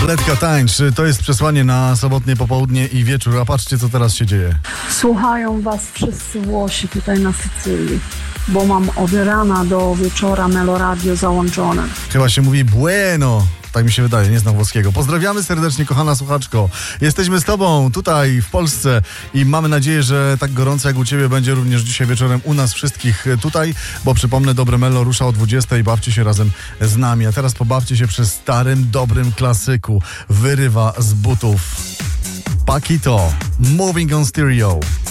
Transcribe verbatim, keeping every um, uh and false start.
Letka tańcz, to jest przesłanie na sobotnie popołudnie i wieczór, a patrzcie co teraz się dzieje. Słuchają was wszyscy Włosi tutaj na Sycylii, bo mam od rana do wieczora Meloradio załączone. Chyba się mówi bueno, tak mi się wydaje, nie znam włoskiego. Pozdrawiamy serdecznie, kochana słuchaczko. Jesteśmy z tobą tutaj w Polsce i mamy nadzieję, że tak gorąco jak u ciebie będzie również dzisiaj wieczorem u nas wszystkich tutaj, bo przypomnę, Dobre Melo rusza o dwudziestej, bawcie się razem z nami, a teraz pobawcie się przy starym, dobrym klasyku. Wyrywa z butów Paquito, Moving on Stereo.